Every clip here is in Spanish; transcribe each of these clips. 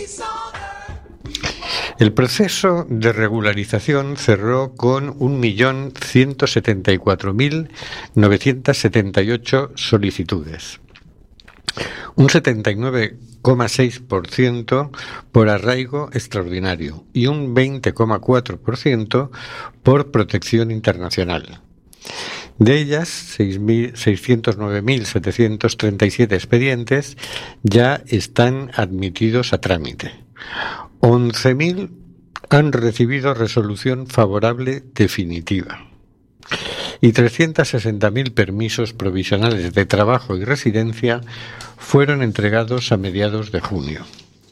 El proceso de regularización cerró con 1.174.978 solicitudes, un 79,6% por arraigo extraordinario y un 20,4% por protección internacional. De ellas, 609.737 expedientes ya están admitidos a trámite. 11.000 han recibido resolución favorable definitiva y 360.000 permisos provisionales de trabajo y residencia fueron entregados a mediados de junio.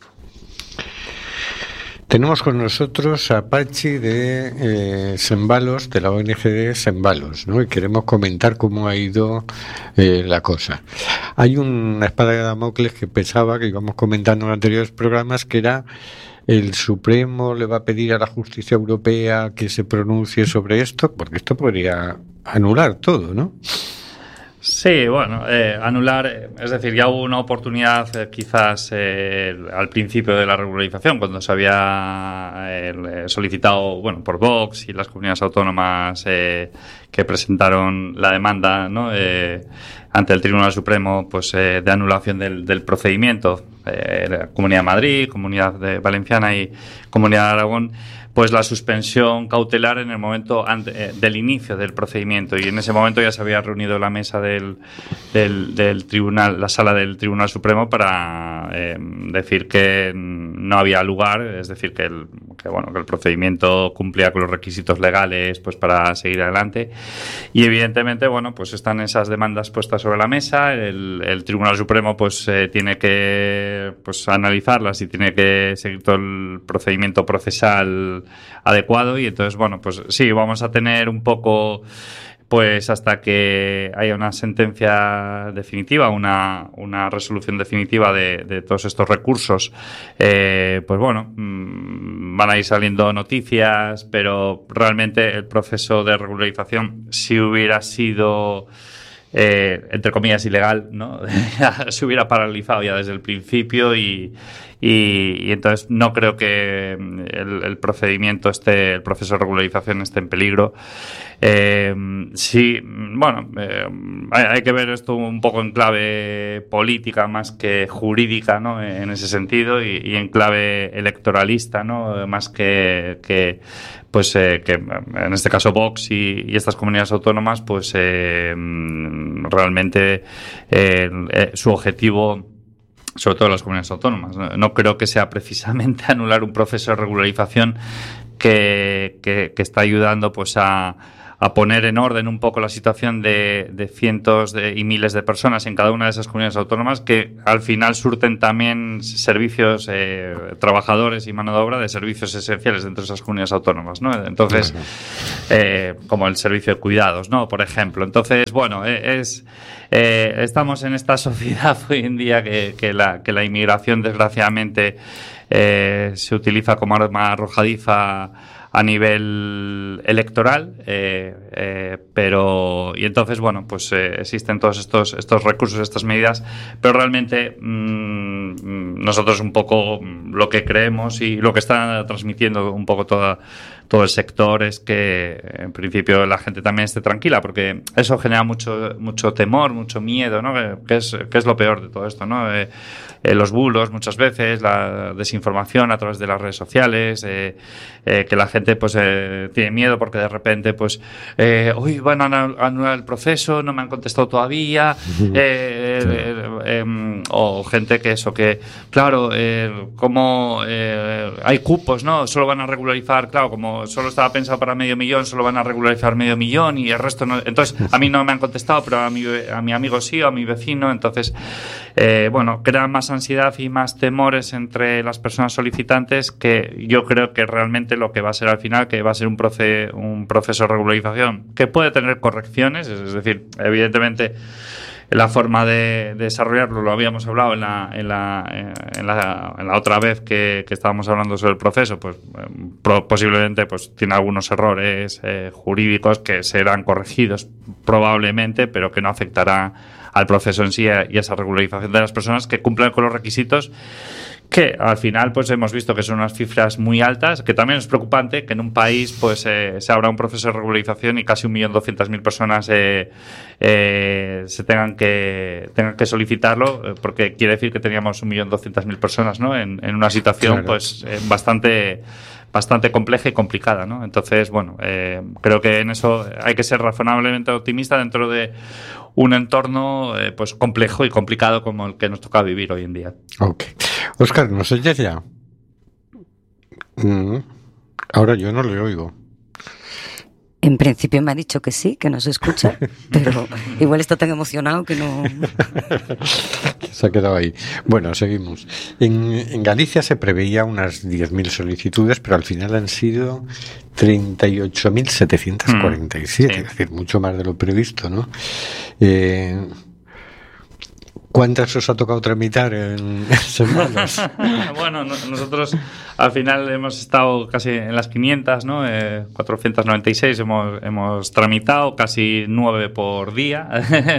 Tenemos con nosotros a Pachi de Sembalos, de la ONG de Sembalos, ¿no? Y queremos comentar cómo ha ido la cosa. Hay una espada de Damocles que pensaba, que íbamos comentando en anteriores programas, que era: ¿el Supremo le va a pedir a la justicia europea que se pronuncie sobre esto? Porque esto podría anular todo, ¿no? Sí, bueno, anular, es decir, ya hubo una oportunidad quizás al principio de la regularización, cuando se había solicitado, bueno, por Vox y las comunidades autónomas que presentaron la demanda, ¿no? Ante el Tribunal Supremo, pues de anulación del procedimiento, la Comunidad de Madrid, Comunidad de Valenciana y Comunidad de Aragón, pues la suspensión cautelar en el momento del inicio del procedimiento, y en ese momento ya se había reunido la mesa del tribunal, la sala del Tribunal Supremo, para decir que no había lugar, es decir, que el procedimiento cumplía con los requisitos legales, pues para seguir adelante. Y evidentemente, bueno, pues están esas demandas puestas sobre la mesa. El Tribunal Supremo pues tiene que analizarlas y tiene que seguir todo el procedimiento procesal adecuado, y entonces, bueno, pues sí, vamos a tener un poco, pues hasta que haya una sentencia definitiva, una resolución definitiva de todos estos recursos, pues bueno, van a ir saliendo noticias, pero realmente el proceso de regularización, si hubiera sido entre comillas ilegal, ¿no? Se hubiera paralizado ya desde el principio, y entonces no creo que el procedimiento el proceso de regularización esté en peligro. Sí, bueno, hay que ver esto un poco en clave política más que jurídica, ¿no? En ese sentido, y en clave electoralista, ¿no? Más que en este caso Vox y estas comunidades autónomas, pues realmente su objetivo, sobre todo las comunidades autónomas, no creo que sea precisamente anular un proceso de regularización que está ayudando pues a poner en orden un poco la situación de cientos y miles de personas en cada una de esas comunidades autónomas, que al final surten también servicios, trabajadores y mano de obra de servicios esenciales dentro de esas comunidades autónomas, ¿no? Entonces, como el servicio de cuidados, ¿no? Por ejemplo. Entonces, bueno, estamos en esta sociedad hoy en día que la inmigración, desgraciadamente, se utiliza como arma arrojadiza a nivel electoral, y entonces, bueno, pues existen todos estos recursos, estas medidas, pero realmente nosotros un poco lo que creemos y lo que está transmitiendo un poco todo el sector es que en principio la gente también esté tranquila, porque eso genera mucho temor, mucho miedo, ¿no? Que es lo peor de todo esto, ¿no? Los bulos muchas veces, la desinformación a través de las redes sociales, que la gente pues tiene miedo porque de repente pues hoy van a anular el proceso, no me han contestado todavía, o gente que claro, como hay cupos, ¿no? Solo van a regularizar, claro, como solo estaba pensado para 500.000, solo van a regularizar 500.000 y el resto no. Entonces, a mí no me han contestado, pero a mi amigo sí, o a mi vecino. Entonces, bueno, crean más ansiedad y más temores entre las personas solicitantes, que yo creo que realmente lo que va a ser al final, que va a ser un proceso de regularización que puede tener correcciones, es decir, evidentemente la forma de desarrollarlo, lo habíamos hablado en la otra vez que estábamos hablando sobre el proceso, pues posiblemente pues tiene algunos errores jurídicos que serán corregidos probablemente, pero que no afectará al proceso en sí y a esa regularización de las personas que cumplan con los requisitos que al final pues hemos visto que son unas cifras muy altas, que también es preocupante que en un país pues se abra un proceso de regularización y casi 1.200.000 personas se tengan que solicitarlo, porque quiere decir que teníamos 1.200.000 personas, ¿no? en una situación claro. Pues bastante compleja y complicada, ¿no? Entonces, bueno, creo que en eso hay que ser razonablemente optimista dentro de un entorno pues complejo y complicado como el que nos toca vivir hoy en día. Ok. Óscar, ¿nos oyes ya? Ahora yo no le oigo. En principio me ha dicho que sí, que nos escucha, pero igual está tan emocionado que no... Se ha quedado ahí. Bueno, seguimos. En Galicia se preveía unas 10.000 solicitudes, pero al final han sido 38.747, sí. Es decir, mucho más de lo previsto, ¿no? ¿Cuántas os ha tocado tramitar en semanas? Bueno, nosotros al final hemos estado casi en las 500, ¿no? 496 hemos tramitado, casi 9 por día.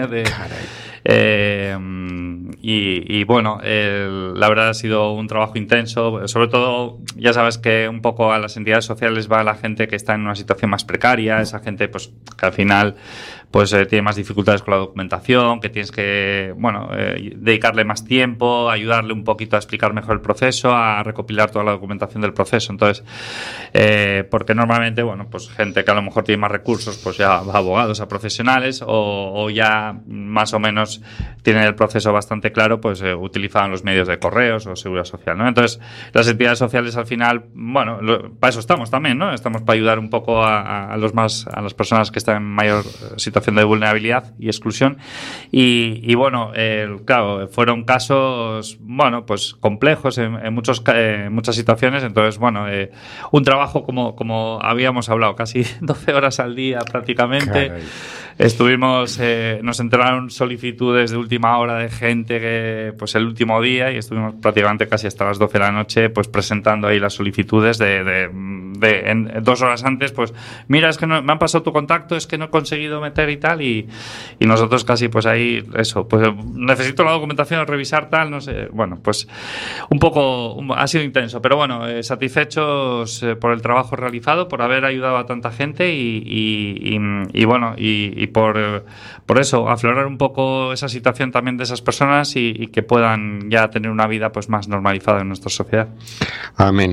Y bueno, la verdad ha sido un trabajo intenso. Sobre todo, ya sabes que un poco a las entidades sociales va la gente que está en una situación más precaria, esa gente pues que al final pues tiene más dificultades con la documentación, que tienes que, bueno, dedicarle más tiempo, ayudarle un poquito a explicar mejor el proceso, a recopilar toda la documentación del proceso. Entonces, porque normalmente, bueno, pues gente que a lo mejor tiene más recursos, pues ya va a abogados, a profesionales, o ya más o menos tienen el proceso bastante claro, pues utilizan los medios de correos o seguridad social, ¿no? Entonces, las entidades sociales al final, bueno, para eso estamos también, ¿no? Estamos para ayudar un poco a las personas que están en mayor situación de vulnerabilidad y exclusión. Y bueno, claro, fueron casos, bueno, pues complejos en muchas situaciones. Entonces, bueno, un trabajo como habíamos hablado, casi 12 horas al día prácticamente. Caray. Nos entraron solicitudes de última hora de gente que, pues el último día, y estuvimos prácticamente casi hasta las 12 de la noche, pues presentando ahí las solicitudes en 2 horas antes, pues mira, es que no, me han pasado tu contacto, es que no he conseguido meter y tal, y nosotros casi pues ahí, eso, pues necesito la documentación, revisar tal, no sé, bueno, pues un poco, ha sido intenso, pero bueno, satisfechos por el trabajo realizado, por haber ayudado a tanta gente y bueno, y por eso, aflorar un poco esa situación también de esas personas y que puedan ya tener una vida pues más normalizada en nuestra sociedad. Amén.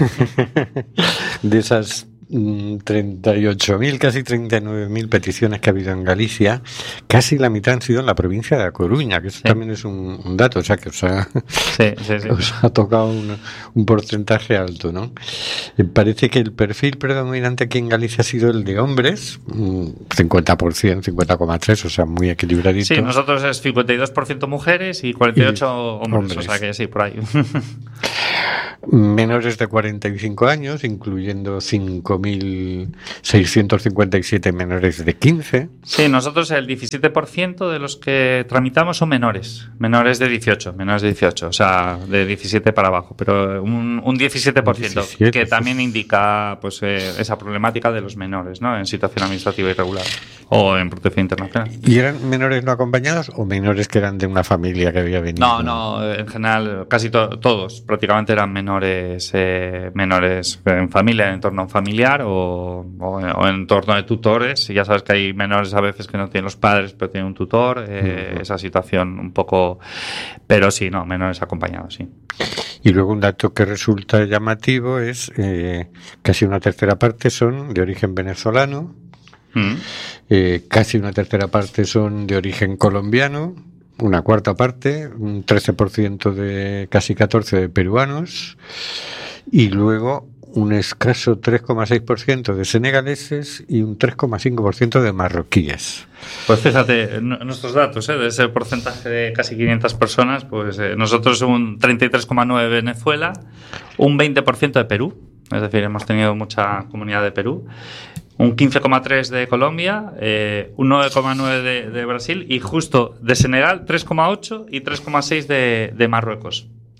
De esas 38.000, casi 39.000 peticiones que ha habido en Galicia, casi la mitad han sido en la provincia de A Coruña, que eso también es un dato, o sea que os ha tocado un porcentaje alto, ¿no? Parece que el perfil predominante aquí en Galicia ha sido el de hombres, 50%, 50,3%, o sea, muy equilibradito. Sí, nosotros es 52% mujeres y 48% hombres, o sea que sí, por ahí. Menores de 45 años, incluyendo 5.657 menores de 15. Sí, nosotros el 17% de los que tramitamos son menores de 18, o sea, de 17 para abajo, pero un 17%, que también indica pues esa problemática de los menores, ¿no? En situación administrativa irregular o en protección internacional. ¿Y eran menores no acompañados o menores que eran de una familia que había venido? No, en general casi todos prácticamente eran menores en familia, en entorno familiar o en entorno de tutores. Ya sabes que hay menores a veces que no tienen los padres pero tienen un tutor, esa situación un poco, pero sí, no, menores acompañados, sí. Y luego un dato que resulta llamativo es casi una tercera parte son de origen venezolano, casi una tercera parte son de origen colombiano, una cuarta parte, un 13% de casi 14% de peruanos y luego un escaso 3,6% de senegaleses y un 3,5% de marroquíes. Pues fíjate, nuestros datos, de ese porcentaje de casi 500 personas, pues nosotros un 33,9% de Venezuela, un 20% de Perú, es decir, hemos tenido mucha comunidad de Perú, un 15,3% de Colombia, un 9,9% de Brasil y justo de Senegal 3,8% y 3,6% de Marruecos.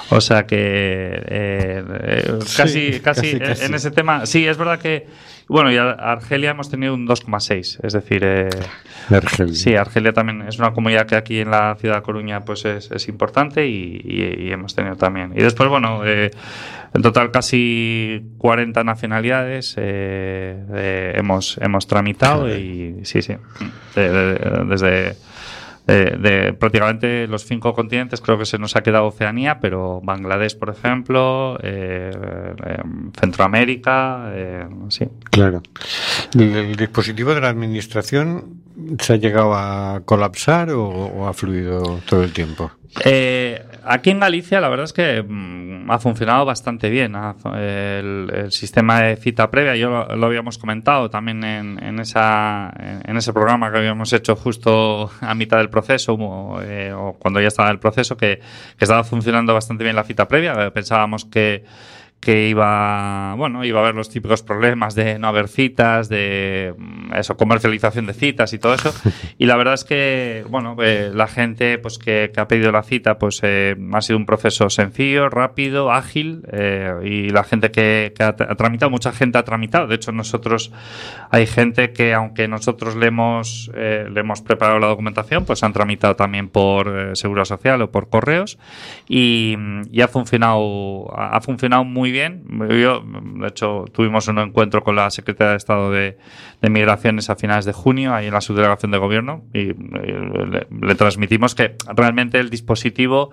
O sea que casi en ese tema. Sí, es verdad que, bueno, y Argelia hemos tenido un 2,6, es decir, Argelia. Sí, Argelia también es una comunidad que aquí en la ciudad de Coruña pues es importante y hemos tenido también. Y después, bueno, en total casi 40 nacionalidades hemos tramitado y sí, desde de prácticamente los 5 continentes creo que se nos ha quedado Oceanía, pero Bangladesh, por ejemplo, Centroamérica, sí. Claro. ¿El dispositivo de la administración se ha llegado a colapsar o ha fluido todo el tiempo? Aquí en Galicia la verdad es que ha funcionado bastante bien el sistema de cita previa. Yo lo habíamos comentado también en ese programa que habíamos hecho justo a mitad del proceso o cuando ya estaba el proceso, que estaba funcionando bastante bien la cita previa. Pensábamos que iba a haber los típicos problemas de no haber citas, de eso, comercialización de citas y todo eso. Y la verdad es que, la gente pues que ha pedido la cita, pues ha sido un proceso sencillo, rápido, ágil, y la gente que ha tramitado, mucha gente ha tramitado. De hecho, hay gente que, aunque nosotros le hemos preparado la documentación, pues han tramitado también por Seguridad Social o por correos y ha funcionado muy bien. De hecho, tuvimos un encuentro con la Secretaria de Estado de Migraciones a finales de junio, ahí en la subdelegación de gobierno, y le transmitimos que realmente el dispositivo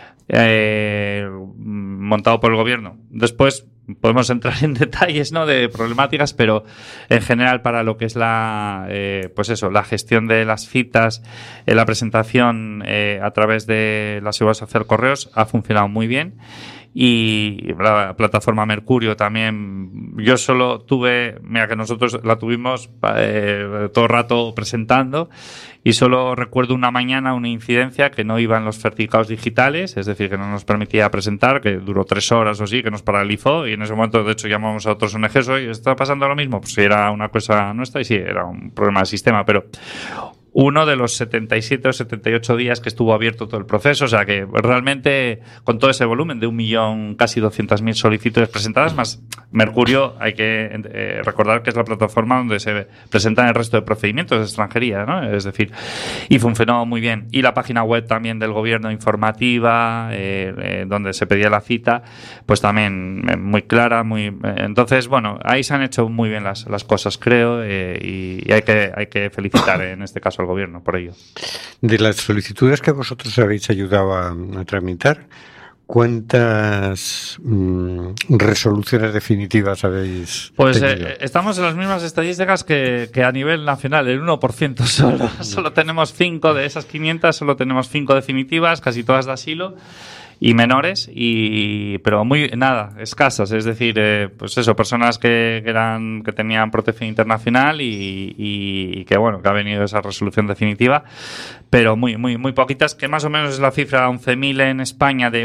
montado por el gobierno. Después podemos entrar en detalles, ¿no?, de problemáticas, pero en general para lo que es la gestión de las citas, la presentación a través de la Seguridad Social Correos ha funcionado muy bien. Y la plataforma Mercurio también, yo solo tuve, que nosotros la tuvimos todo el rato presentando, y solo recuerdo una mañana una incidencia que no iban los certificados digitales, es decir, que no nos permitía presentar, que duró 3 horas o así, que nos paralizó, y en ese momento de hecho llamamos a otros ONGs, oye, ¿está pasando lo mismo? Pues sí, era una cosa nuestra y sí, era un problema del sistema, pero uno de los 77 o 78 días que estuvo abierto todo el proceso, o sea que realmente con todo ese volumen de 1 millón, casi 200.000 solicitudes presentadas, más Mercurio, hay que recordar que es la plataforma donde se presentan el resto de procedimientos de extranjería, ¿no? Es decir, y funcionó muy bien. Y la página web también del gobierno informativa, donde se pedía la cita, pues también muy clara, entonces, ahí se han hecho muy bien las cosas, creo, y hay que felicitar en este caso al gobierno por ello. De las solicitudes que vosotros habéis ayudado a tramitar, ¿cuántas resoluciones definitivas habéis tenido? Estamos en las mismas estadísticas que a nivel nacional, el 1% solo. Solo tenemos 5 de esas 500, solo tenemos 5 definitivas, casi todas de asilo y menores, pero escasas, es decir, personas que tenían protección internacional y que ha venido esa resolución definitiva, pero muy poquitas, que más o menos es la cifra 11.000 en España de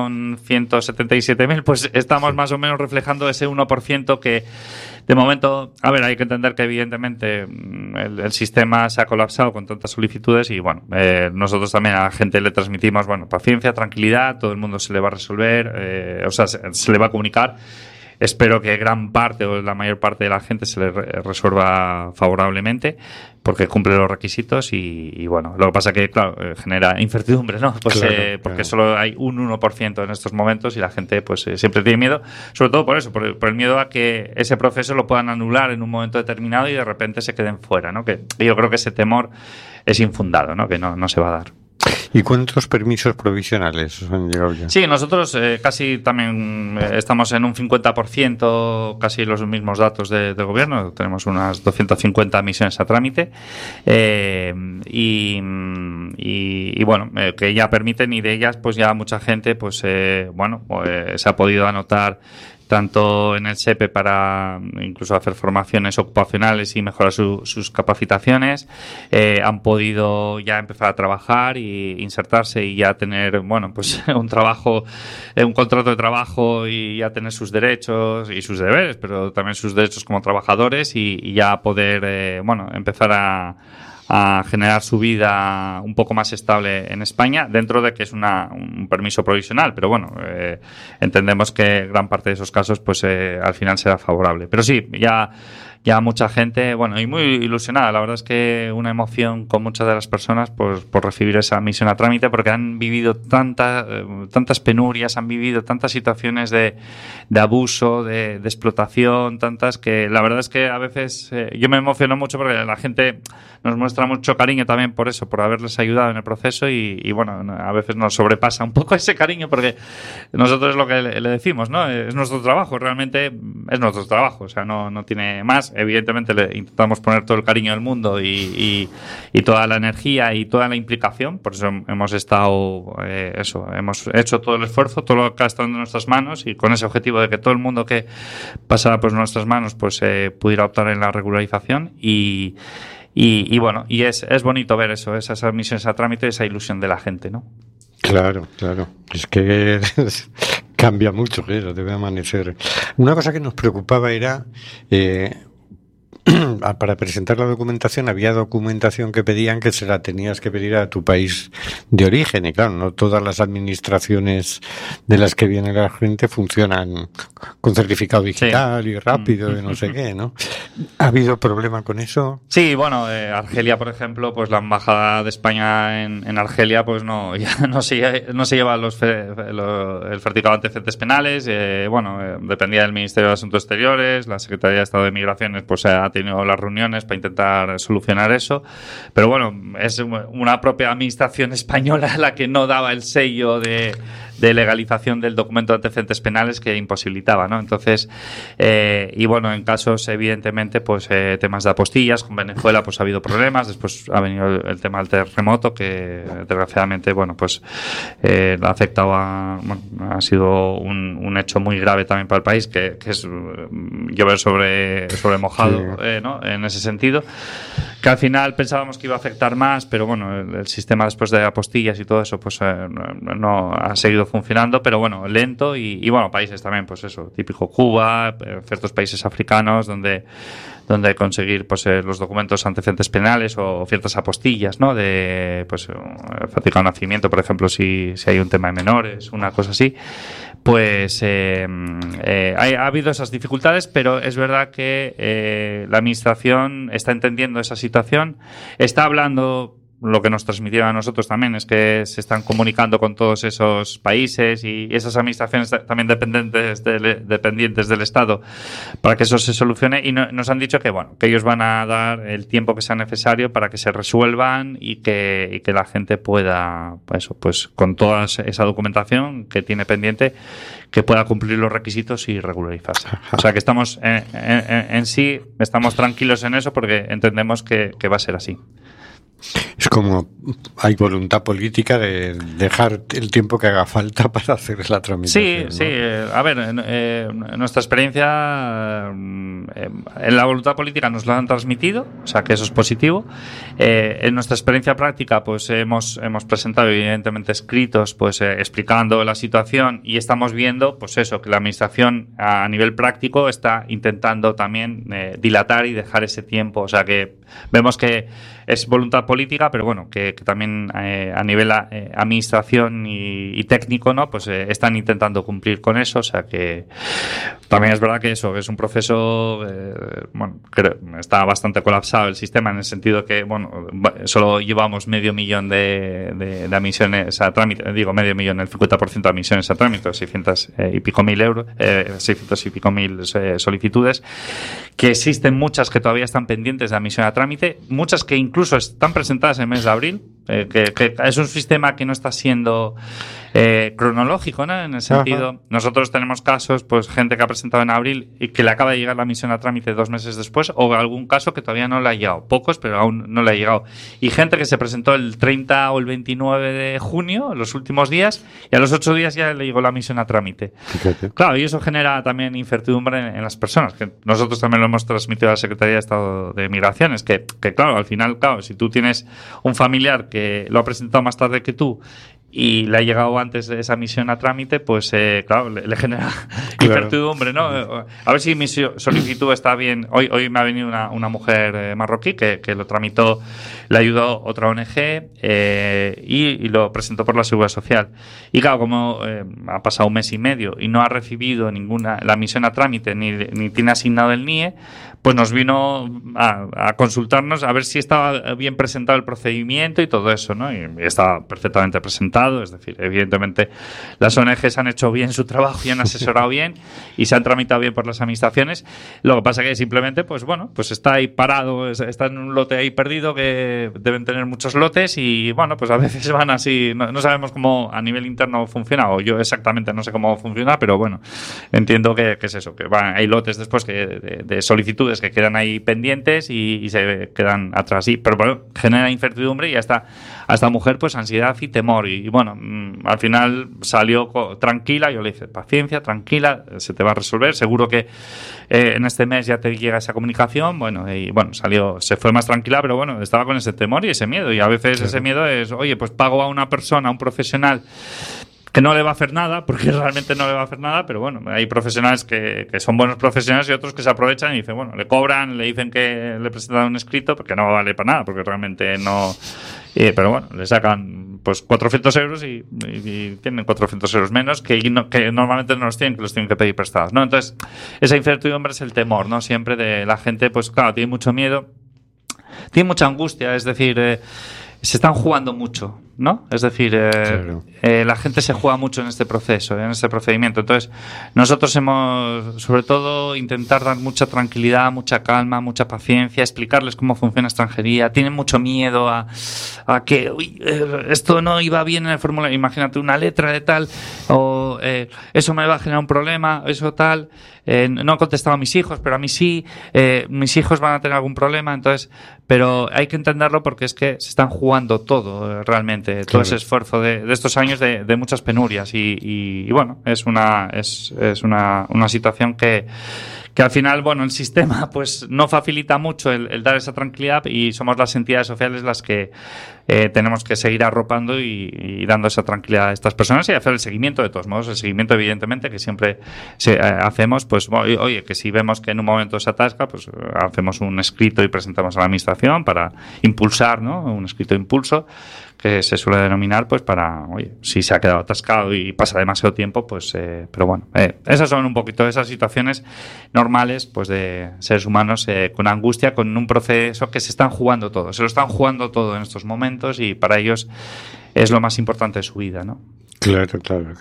1.177.000, pues estamos más o menos reflejando ese 1% que de momento, hay que entender que evidentemente el sistema se ha colapsado con tantas solicitudes y nosotros también a la gente le transmitimos, paciencia, tranquilidad, todo el mundo se le va a resolver, se le va a comunicar. Espero que gran parte o la mayor parte de la gente se le resuelva favorablemente porque cumple los requisitos y lo que pasa que, claro, genera incertidumbre, ¿no? Pues porque solo hay un 1% en estos momentos y la gente siempre tiene miedo, sobre todo por eso, por el miedo a que ese proceso lo puedan anular en un momento determinado y de repente se queden fuera, ¿no? Que yo creo que ese temor es infundado, ¿no? Que no se va a dar. ¿Y cuántos permisos provisionales os han llegado ya? Sí, nosotros casi también estamos en un 50%, casi los mismos datos de gobierno. Tenemos unas 250 misiones a trámite que ya permiten, y de ellas pues ya mucha gente se ha podido anotar tanto en el SEPE para incluso hacer formaciones ocupacionales y mejorar sus capacitaciones, han podido ya empezar a trabajar y insertarse y ya tener un trabajo, un contrato de trabajo y ya tener sus derechos y sus deberes, pero también sus derechos como trabajadores y ya poder empezar a a generar su vida un poco más estable en España, dentro de que es un permiso provisional, pero bueno, entendemos que gran parte de esos casos pues al final será favorable. Pero sí, ya mucha gente, bueno, y muy ilusionada. La verdad es que una emoción con muchas de las personas por recibir esa admisión a trámite, porque han vivido tantas penurias, han vivido tantas situaciones de abuso, de explotación, tantas que la verdad es que a veces yo me emociono mucho porque la gente nos muestra mucho cariño también por eso, por haberles ayudado en el proceso y bueno, a veces nos sobrepasa un poco ese cariño porque nosotros es lo que le decimos, ¿no? Es nuestro trabajo, realmente es nuestro trabajo, o sea, no tiene más. Evidentemente le intentamos poner todo el cariño del mundo y toda la energía y toda la implicación, por eso hemos estado hemos hecho todo el esfuerzo, todo lo que ha estado en nuestras manos y con ese objetivo de que todo el mundo que pasara por nuestras manos pues pudiera optar en la regularización y bueno, y es bonito ver eso, esas admisiones a trámite, esa ilusión de la gente, ¿no? Claro. Es que cambia mucho, claro, debe amanecer. Una cosa que nos preocupaba era para presentar la documentación había documentación que pedían que se la tenías que pedir a tu país de origen y claro, no todas las administraciones de las que viene la gente funcionan con certificado digital y rápido y no sé qué, ¿no? ¿Ha habido problema con eso? Sí, bueno, Argelia, por ejemplo, pues la embajada de España en Argelia pues no se lleva el certificado de antecedentes penales, dependía del Ministerio de Asuntos Exteriores, la Secretaría de Estado de Migraciones pues ha tenido las reuniones para intentar solucionar eso, pero bueno, es una propia administración española la que no daba el sello de legalización del documento de antecedentes penales que imposibilitaba, ¿no? Entonces, y bueno, en casos evidentemente pues temas de apostillas, con Venezuela pues ha habido problemas, después ha venido el tema del terremoto que desgraciadamente bueno pues ha afectado ha sido un hecho muy grave también para el país que es llover sobre mojado, sí. ¿No? En ese sentido, que al final pensábamos que iba a afectar más, pero bueno, el sistema después de apostillas y todo eso pues no ha seguido funcionando, pero bueno, lento y bueno, países también, pues eso, típico Cuba, ciertos países africanos donde conseguir pues los documentos antecedentes penales o ciertas apostillas, ¿no? De pues certificado de nacimiento, por ejemplo, si hay un tema de menores, una cosa así, pues ha habido esas dificultades, pero es verdad que la administración está entendiendo esa situación, está hablando. Lo que nos transmitieron a nosotros también es que se están comunicando con todos esos países y esas administraciones también dependientes del Estado para que eso se solucione y nos han dicho que ellos van a dar el tiempo que sea necesario para que se resuelvan y que la gente pueda pues con toda esa documentación que tiene pendiente que pueda cumplir los requisitos y regularizarse. O sea que estamos en sí estamos tranquilos en eso porque entendemos que va a ser así. Es como hay voluntad política de dejar el tiempo que haga falta para hacer la tramitación. Sí, ¿no? Sí. A ver, nuestra experiencia en la voluntad política nos lo han transmitido, o sea que eso es positivo. En nuestra experiencia práctica, pues hemos presentado evidentemente escritos, pues explicando la situación y estamos viendo, pues eso, que la administración a nivel práctico está intentando también dilatar y dejar ese tiempo, o sea que vemos que es voluntad política, pero bueno, que también a nivel administración y técnico, ¿no? Pues están intentando cumplir con eso, o sea que también es verdad que eso es un proceso, creo, está bastante colapsado el sistema en el sentido que, solo llevamos 500.000 de admisiones a trámite, digo medio millón, el 50% de admisiones a trámite, 600 y pico mil solicitudes, que existen muchas que todavía están pendientes de admisión a trámite, muchas que incluso están presentadas en el mes de abril, que es un sistema que no está siendo cronológico, ¿no? En el sentido, nosotros tenemos casos, pues gente que ha presentado en abril y que le acaba de llegar la admisión a trámite 2 meses después, o algún caso que todavía no le ha llegado, pocos, pero aún no le ha llegado, y gente que se presentó el 30 o el 29 de junio, los últimos días, y a los 8 días ya le llegó la admisión a trámite. Fíjate. Claro, y eso genera también incertidumbre en las personas, que nosotros también lo hemos transmitido a la Secretaría de Estado de Migraciones, que claro, al final, claro, si tú tienes un familiar que lo ha presentado más tarde que tú y le ha llegado antes de esa admisión a trámite, pues claro, le genera incertidumbre, ¿no? A ver si mi solicitud está bien. Hoy me ha venido una mujer marroquí que lo tramitó le ayudó otra ONG y lo presentó por la Seguridad Social. Y claro, como ha pasado un mes y medio y no ha recibido la admisión a trámite ni tiene asignado el NIE, pues nos vino a consultarnos a ver si estaba bien presentado el procedimiento y todo eso, ¿no? Y estaba perfectamente presentado, es decir, evidentemente las ONGs han hecho bien su trabajo y han asesorado bien y se han tramitado bien por las administraciones. Lo que pasa que simplemente, pues bueno, pues está ahí parado, está en un lote ahí perdido, que deben tener muchos lotes y bueno, pues a veces van así, no sabemos cómo a nivel interno funciona, o yo exactamente no sé cómo funciona, pero bueno, entiendo que es eso, que hay lotes después de solicitudes que quedan ahí pendientes y se quedan atrás. Pero bueno, genera incertidumbre y a esta mujer pues ansiedad y temor. Y bueno, al final salió tranquila. Yo le dije, paciencia, tranquila, se te va a resolver. Seguro que en este mes ya te llega esa comunicación. Bueno, y bueno, se fue más tranquila, pero bueno, estaba con ese temor y ese miedo. Y a veces ese miedo es, oye, pues pago a una persona, a un profesional que no le va a hacer nada, porque realmente no le va a hacer nada, pero bueno, hay profesionales que son buenos profesionales y otros que se aprovechan y dicen, bueno, le cobran, le dicen que le presentan un escrito, porque no vale para nada, porque realmente no... pero bueno, le sacan pues 400 euros y tienen 400 euros menos que normalmente no los tienen, que los tienen que pedir prestados, ¿no? Entonces, esa incertidumbre es el temor, ¿no? Siempre de la gente, pues claro, tiene mucho miedo, tiene mucha angustia, es decir... se están jugando mucho, ¿no? Es decir, claro. La gente se juega mucho en este proceso, en este procedimiento. Entonces, nosotros hemos, sobre todo, intentar dar mucha tranquilidad, mucha calma, mucha paciencia, explicarles cómo funciona extranjería. Tienen mucho miedo a que esto no iba bien en el formulario. Imagínate una letra de tal, o eso me va a generar un problema, eso tal. No he contestado a mis hijos, pero a mí sí. Mis hijos van a tener algún problema, entonces... Pero hay que entenderlo porque es que se están jugando todo, realmente, claro. Todo ese esfuerzo de estos años de muchas penurias y bueno, es una situación que al final, bueno, el sistema pues no facilita mucho el dar esa tranquilidad y somos las entidades sociales las que tenemos que seguir arropando y dando esa tranquilidad a estas personas y hacer el seguimiento de todos modos, el seguimiento evidentemente que siempre hacemos, pues oye, que si vemos que en un momento se atasca, pues hacemos un escrito y presentamos a la administración para impulsar, ¿no? Un escrito de impulso que se suele denominar, pues para, oye, si se ha quedado atascado y pasa demasiado tiempo, pues, pero bueno, esas son un poquito esas situaciones normales, pues de seres humanos con angustia, con un proceso que se están jugando todo, se lo están jugando todo en estos momentos y para ellos es lo más importante de su vida, ¿no? Claro.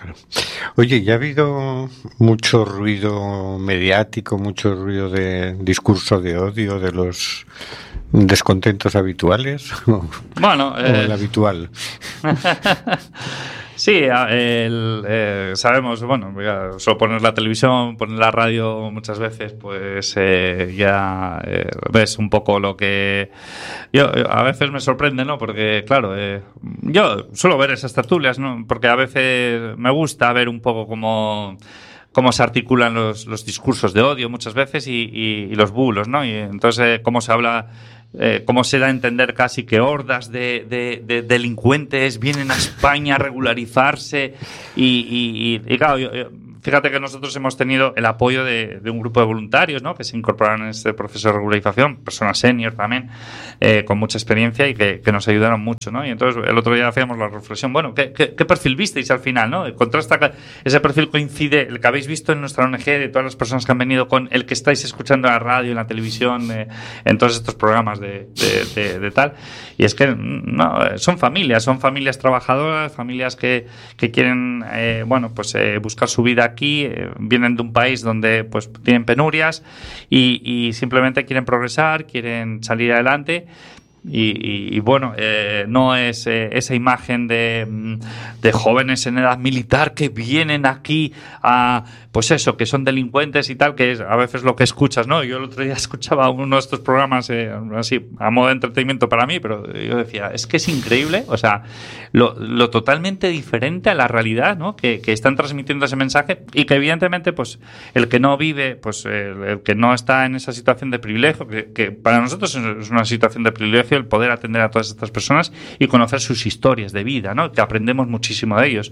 Oye, ¿ya ha habido mucho ruido mediático, mucho ruido de discurso de odio de los descontentos habituales? Bueno, ¿o el habitual? Sí, sabemos, bueno, solo poner la televisión, poner la radio muchas veces, pues ya ves un poco lo que... Yo a veces me sorprende, ¿no? Porque, claro, yo suelo ver esas tertulias, ¿no? Porque a veces me gusta ver un poco cómo se articulan los discursos de odio muchas veces y los bulos, ¿no? Y entonces cómo se habla... cómo se da a entender casi que hordas de delincuentes vienen a España a regularizarse y claro, fíjate que nosotros hemos tenido el apoyo de un grupo de voluntarios, ¿no? Que se incorporaron en este proceso de regularización, personas senior también, con mucha experiencia y que nos ayudaron mucho, ¿no? Y entonces el otro día hacíamos la reflexión, bueno, ¿qué perfil visteis al final, ¿no? Contrasta, ese perfil coincide, el que habéis visto en nuestra ONG, de todas las personas que han venido, con el que estáis escuchando en la radio, en la televisión, en todos estos programas de tal, y es que no, son familias trabajadoras, familias que quieren bueno, pues buscar su vida aquí, vienen de un país donde pues tienen penurias y simplemente quieren progresar, quieren salir adelante. Y bueno, no es esa imagen de jóvenes en edad militar que vienen aquí a, pues eso, que son delincuentes y tal, que es a veces lo que escuchas, ¿no? Yo el otro día escuchaba uno de estos programas así, a modo de entretenimiento para mí, pero yo decía, es que es increíble, o sea, lo totalmente diferente a la realidad, ¿no? Que están transmitiendo ese mensaje y que evidentemente, pues, el que no vive, pues, el que no está en esa situación de privilegio, que para nosotros es una situación de privilegio, privilegio el poder atender a todas estas personas y conocer sus historias de vida, ¿no? Que aprendemos muchísimo de ellos.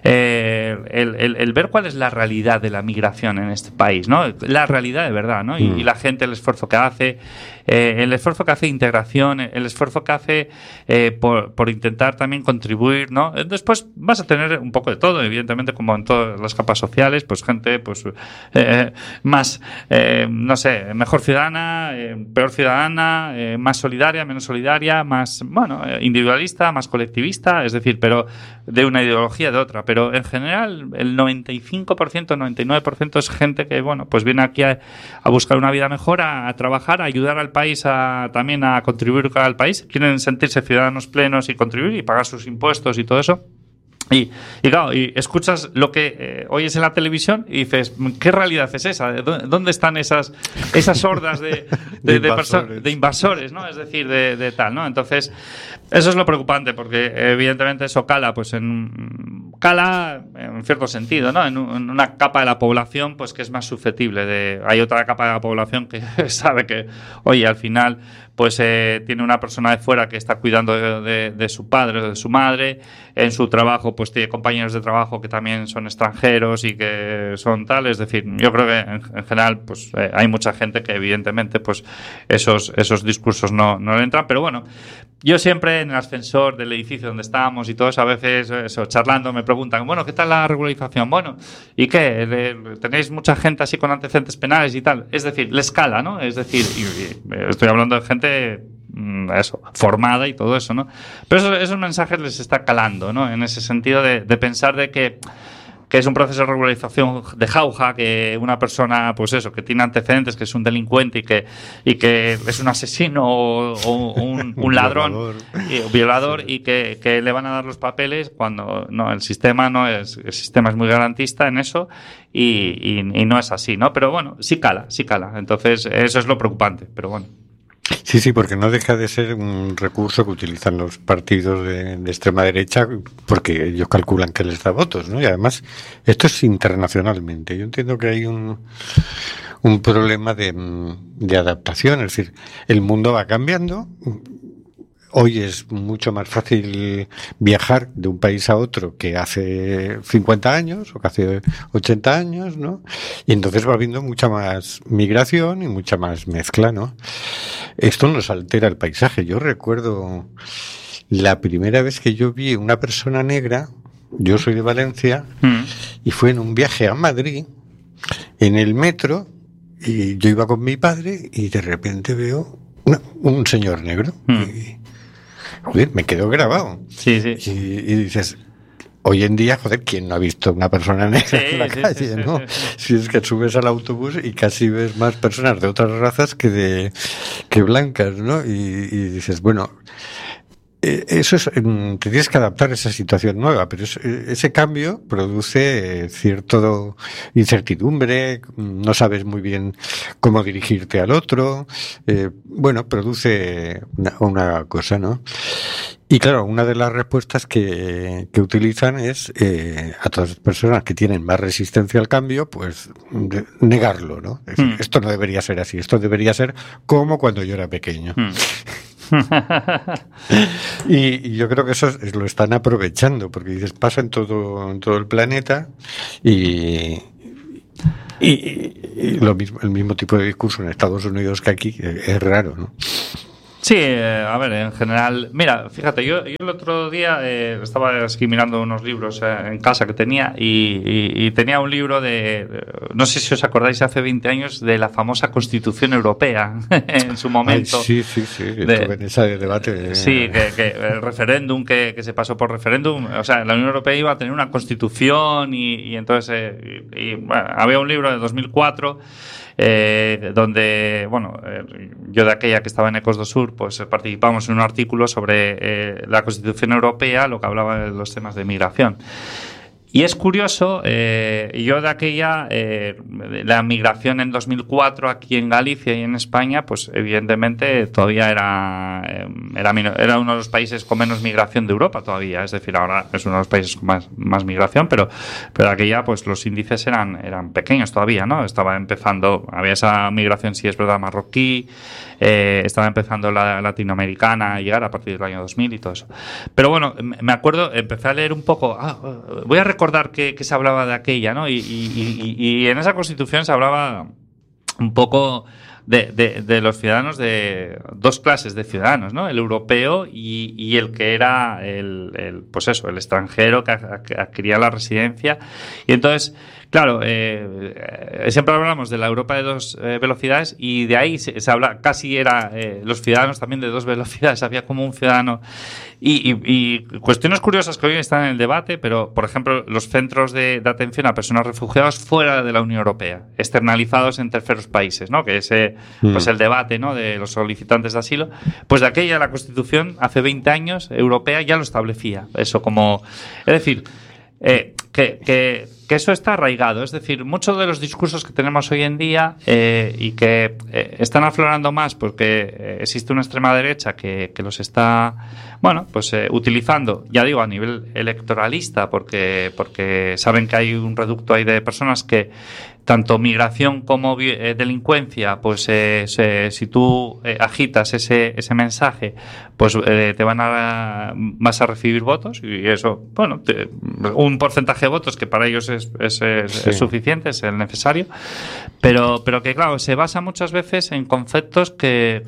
El ver cuál es la realidad de la migración en este país, ¿no? La realidad de verdad, ¿no? Y la gente, el esfuerzo que hace, el esfuerzo que hace de integración, el esfuerzo que hace por intentar también contribuir, ¿no? Después vas a tener un poco de todo, evidentemente, como en todas las capas sociales, pues gente pues más, no sé, mejor ciudadana, peor ciudadana, más solidaria, menos solidaria, más, bueno, individualista, más colectivista, es decir, pero de una ideología de otra. Pero en general, el 95%, 99% es gente que, bueno, pues viene aquí a buscar una vida mejor, a trabajar, a ayudar al país, también a contribuir al país. Quieren sentirse ciudadanos plenos y contribuir y pagar sus impuestos y todo eso. Y claro, y escuchas lo que oyes en la televisión y dices, ¿qué realidad es esa? ¿Dónde están esas hordas de invasores, ¿no? Es decir, de tal, ¿no? Entonces, eso es lo preocupante, porque evidentemente eso cala en cierto sentido, ¿no? En una capa de la población pues que es más susceptible hay otra capa de la población que sabe que, oye, al final pues tiene una persona de fuera que está cuidando de su padre o de su madre, en su trabajo pues tiene compañeros de trabajo que también son extranjeros y que son tal, es decir, yo creo que en general pues hay mucha gente que evidentemente pues esos discursos no le entran, pero bueno, yo siempre en el ascensor del edificio donde estábamos y todos a veces charlando me preguntan, bueno, ¿qué tal la regularización? Bueno, ¿y qué? ¿Tenéis mucha gente así con antecedentes penales y tal? Es decir, la escala, ¿no? Es decir, y estoy hablando de gente formada y todo eso, ¿no? Pero esos mensajes les está calando, ¿no? En ese sentido de pensar de que es un proceso de regularización de jauja, que una persona, pues eso, que tiene antecedentes, que es un delincuente y que es un asesino o un ladrón, violador y que le van a dar los papeles cuando no, el sistema es muy garantista en eso y no es así, ¿no? Pero bueno, sí cala. Entonces, eso es lo preocupante, pero bueno. Sí, porque no deja de ser un recurso que utilizan los partidos de extrema derecha porque ellos calculan que les da votos, ¿no? Y además, esto es internacionalmente. Yo entiendo que hay un problema de adaptación, es decir, el mundo va cambiando. Hoy es mucho más fácil viajar de un país a otro que hace 50 años o que hace 80 años, ¿no? Y entonces va habiendo mucha más migración y mucha más mezcla, ¿no? Esto nos altera el paisaje. Yo recuerdo la primera vez que yo vi una persona negra, yo soy de Valencia, y fue en un viaje a Madrid, en el metro, y yo iba con mi padre y de repente veo un señor negro. Y, joder, me quedó grabado. Sí. Y dices, hoy en día, joder, ¿quién no ha visto una persona negra en la calle, no? Si es que subes al autobús y casi ves más personas de otras razas que blancas, ¿no? Y dices, bueno, eso es, te tienes que adaptar a esa situación nueva, pero ese cambio produce cierta incertidumbre, no sabes muy bien cómo dirigirte al otro, produce una cosa, ¿no? Y claro, una de las respuestas que utilizan es a todas las personas que tienen más resistencia al cambio, pues negarlo, ¿no? Es decir, esto no debería ser así, esto debería ser como cuando yo era pequeño. Y yo creo que eso lo están aprovechando, porque dices, pasa en todo el planeta y lo mismo, el mismo tipo de discurso en Estados Unidos que aquí es raro, ¿no? Sí, a ver, en general, mira, fíjate, yo el otro día estaba aquí mirando unos libros en casa que tenía y tenía un libro no sé si os acordáis, hace 20 años, de la famosa Constitución Europea en su momento. Ay, sí, estuve en ese debate. Sí, que el referéndum que se pasó por referéndum, o sea, la Unión Europea iba a tener una constitución y entonces bueno, había un libro de 2004 donde, bueno, yo de aquella que estaba en Ecos do Sur, pues participamos en un artículo sobre la Constitución Europea, lo que hablaba de los temas de migración. Y es curioso, yo de aquella, la migración en 2004 aquí en Galicia y en España, pues evidentemente todavía era uno de los países con menos migración de Europa todavía. Es decir, ahora es uno de los países con más migración, pero aquella pues los índices eran pequeños todavía, ¿no? Estaba empezando, había esa migración, sí es verdad, marroquí, estaba empezando la latinoamericana a llegar a partir del año 2000 y todo eso. Pero bueno, me acuerdo, empecé a leer un poco, voy a recordar que se hablaba de aquella, ¿no? Y en esa Constitución se hablaba un poco de los ciudadanos, de dos clases de ciudadanos, ¿no? El europeo y el que era pues eso, el extranjero que adquiría la residencia. Y entonces, claro, siempre hablamos de la Europa de dos velocidades, y de ahí se habla, casi era los ciudadanos también de dos velocidades. Había como un ciudadano y cuestiones curiosas que hoy están en el debate, pero por ejemplo los centros de atención a personas refugiadas fuera de la Unión Europea, externalizados en terceros países, ¿no? Que ese pues el debate, ¿no?, de los solicitantes de asilo, pues de aquella la Constitución hace 20 años europea ya lo establecía, eso como, es decir, que eso está arraigado. Es decir, muchos de los discursos que tenemos hoy en día y que están aflorando más porque existe una extrema derecha que los está, bueno, pues utilizando, ya digo, a nivel electoralista, porque saben que hay un reducto ahí de personas que tanto migración como delincuencia, pues si tú agitas ese mensaje, pues vas a recibir votos, y eso, bueno, un porcentaje de votos que para ellos es suficiente, es el necesario, pero que claro, se basa muchas veces en conceptos que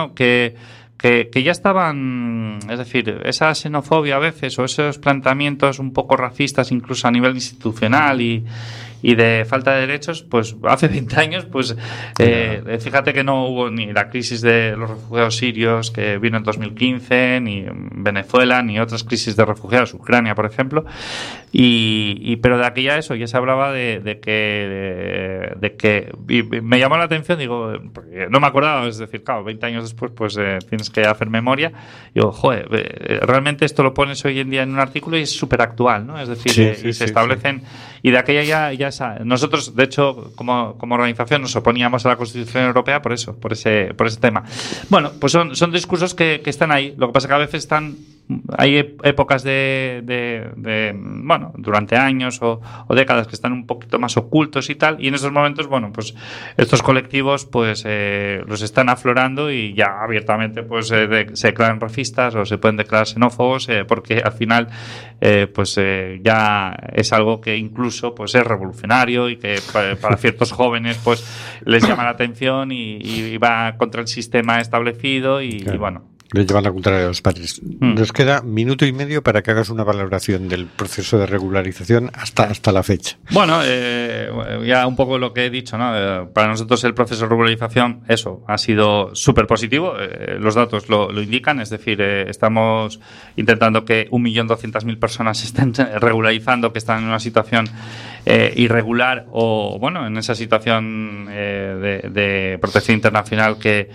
ya estaban, es decir, esa xenofobia a veces, o esos planteamientos un poco racistas incluso a nivel institucional y de falta de derechos, pues hace 20 años, pues fíjate que no hubo ni la crisis de los refugiados sirios que vino en 2015, ni Venezuela, ni otras crisis de refugiados, Ucrania, por ejemplo, pero de aquella eso, ya se hablaba de que y me llamó la atención, digo, porque no me acordaba, es decir, claro, 20 años después, pues tienes que hacer memoria, digo, joder, realmente esto lo pones hoy en día en un artículo y es súper actual, ¿no? Es decir, se establecen, y de aquella ya nosotros, de hecho, como organización nos oponíamos a la Constitución Europea por eso, por ese tema. Bueno, pues son discursos que están ahí. Lo que pasa es que a veces hay épocas bueno, durante años o décadas que están un poquito más ocultos y tal, y en esos momentos, bueno, pues estos colectivos pues los están aflorando y ya abiertamente pues se declaran racistas o se pueden declarar xenófobos, porque al final ya es algo que incluso pues es revolucionario y que para ciertos jóvenes pues les llama la atención y va contra el sistema establecido y bueno, le llevan la contraria a los padres. Nos queda 1 minuto y medio para que hagas una valoración del proceso de regularización hasta la fecha. Bueno, ya un poco lo que he dicho, ¿no? Para nosotros el proceso de regularización, eso, ha sido súper positivo. Los datos lo indican, es decir, estamos intentando que 1.200.000 personas se estén regularizando, que están en una situación irregular o, bueno, en esa situación de protección internacional que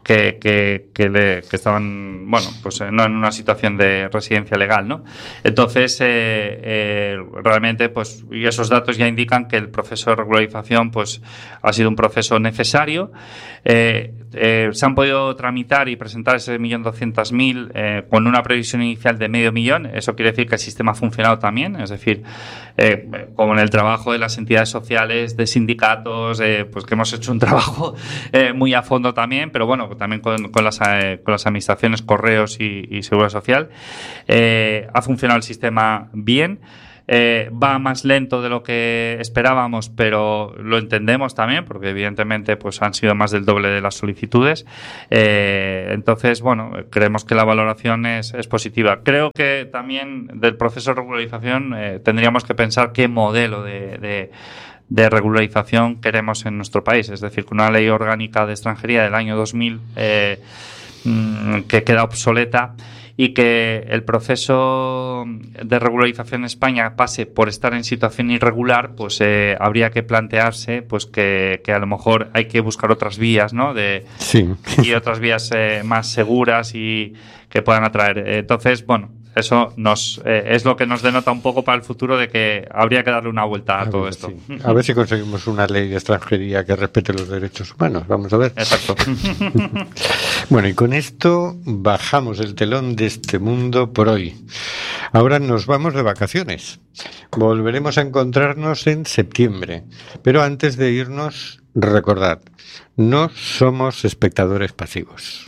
estaban, bueno, pues no en una situación de residencia legal, ¿no? Entonces, realmente, pues, y esos datos ya indican que el proceso de regularización, pues, ha sido un proceso necesario. Se han podido tramitar y presentar ese 1.200.000 con una previsión inicial de 500.000. Eso quiere decir que el sistema ha funcionado también, es decir, como en el trabajo de las entidades sociales, de sindicatos, pues que hemos hecho un trabajo muy a fondo también, pero bueno, también con las administraciones, correos y seguridad social. Ha funcionado el sistema bien. Va más lento de lo que esperábamos, pero lo entendemos también, porque evidentemente pues han sido más del doble de las solicitudes. Entonces, bueno, creemos que la valoración es positiva. Creo que también del proceso de regularización tendríamos que pensar qué modelo de regularización queremos en nuestro país. Es decir, con una ley orgánica de extranjería del año 2000 que queda obsoleta, y que el proceso de regularización en España pase por estar en situación irregular, pues habría que plantearse pues que a lo mejor hay que buscar otras vías, ¿no? Y otras vías más seguras y que puedan atraer. Entonces, bueno, eso es lo que nos denota un poco para el futuro de que habría que darle una vuelta a todo esto. Sí. A ver si conseguimos una ley de extranjería que respete los derechos humanos. Vamos a ver. Exacto. Bueno, y con esto bajamos el telón de este mundo por hoy. Ahora nos vamos de vacaciones. Volveremos a encontrarnos en septiembre. Pero antes de irnos, recordad, no somos espectadores pasivos.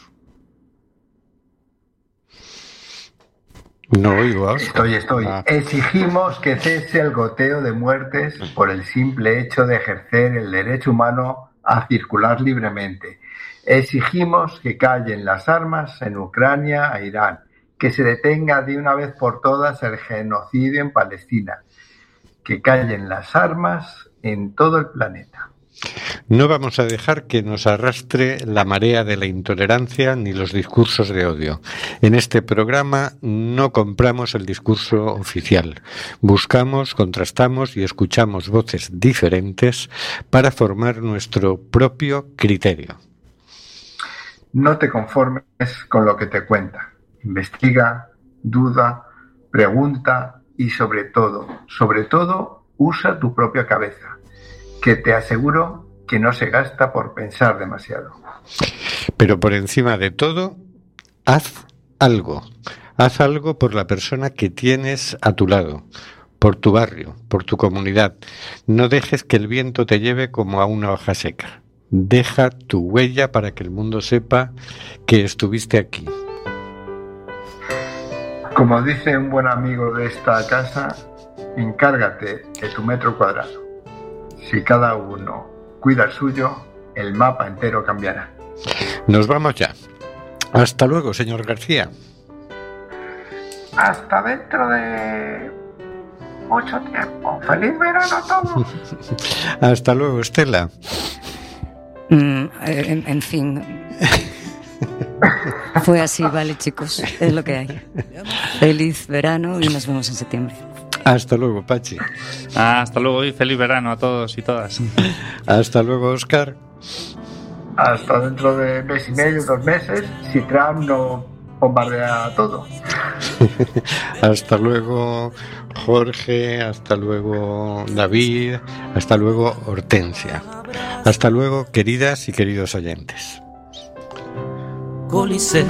No oigo a Óscar. Estoy. Exigimos que cese el goteo de muertes por el simple hecho de ejercer el derecho humano a circular libremente. Exigimos que callen las armas en Ucrania e Irán, que se detenga de una vez por todas el genocidio en Palestina, que callen las armas en todo el planeta. No vamos a dejar que nos arrastre la marea de la intolerancia ni los discursos de odio. En este programa no compramos el discurso oficial. Buscamos, contrastamos y escuchamos voces diferentes para formar nuestro propio criterio. No te conformes con lo que te cuentan. Investiga, duda, pregunta y sobre todo, usa tu propia cabeza, que te aseguro que no se gasta por pensar demasiado. Pero por encima de todo, haz algo. Haz algo por la persona que tienes a tu lado, por tu barrio, por tu comunidad. No dejes que el viento te lleve como a una hoja seca. Deja tu huella para que el mundo sepa que estuviste aquí. Como dice un buen amigo de esta casa, encárgate de tu metro cuadrado. Si cada uno cuida el suyo, el mapa entero cambiará. Nos vamos ya. Hasta luego, señor García. Hasta dentro de mucho tiempo. ¡Feliz verano a todos! Hasta luego, Estela. En fin. Fue así, vale, chicos. Es lo que hay. Feliz verano y nos vemos en septiembre. Hasta luego, Pachi. Hasta luego y feliz verano a todos y todas. Hasta luego, Óscar. Hasta dentro de mes y medio, 2 meses, si Trump no bombardea todo. Hasta luego, Jorge. Hasta luego, David. Hasta luego, Hortensia. Hasta luego, queridas y queridos oyentes.